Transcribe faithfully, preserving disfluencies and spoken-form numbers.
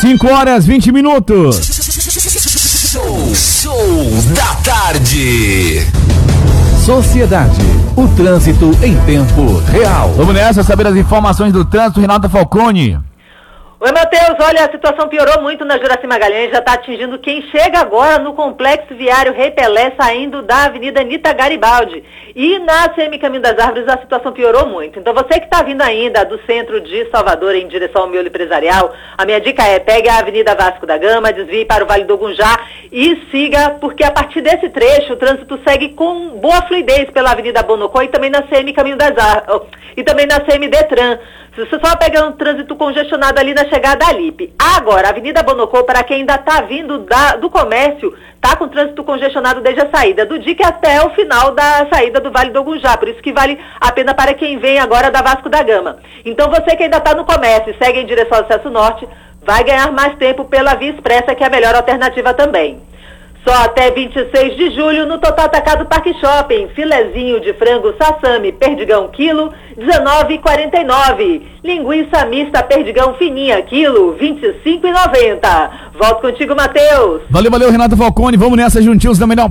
cinco horas, vinte minutos. Show, show da tarde. Sociedade, o trânsito em tempo real. Vamos nessa, saber as informações do trânsito, Renata Falcone. Oi, Matheus, olha, a situação piorou muito na Juraci Magalhães, já está atingindo quem chega agora no Complexo Viário Rei Pelé, saindo da Avenida Anita Garibaldi. E na C M Caminho das Árvores a situação piorou muito. Então você que está vindo ainda do centro de Salvador em direção ao miolo empresarial, a minha dica é pegue a Avenida Vasco da Gama, desvie para o Vale do Gunjá e siga, porque a partir desse trecho o trânsito segue com boa fluidez pela Avenida Bonocó e também na C M Caminho das Árvores, e também na C M Detran. Você só pega um trânsito congestionado ali na chegada à Lipe. Agora, a Avenida Bonocô, para quem ainda está vindo da, do comércio, está com trânsito congestionado desde a saída do Dique até o final da saída do Vale do Gunjá. Por isso que vale a pena para quem vem agora da Vasco da Gama. Então, você que ainda está no comércio e segue em direção ao Acesso Norte, vai ganhar mais tempo pela Via Expressa, que é a melhor alternativa também. Só até vinte e seis de julho no Total Atacado Parque Shopping. Filezinho de frango Sassami Perdigão quilo, dezenove reais e quarenta e nove centavos. Linguiça mista Perdigão fininha quilo, vinte e cinco reais e noventa centavos. Volto contigo, Matheus. Valeu, valeu, Renata Falcone. Vamos nessa juntinhos da melhor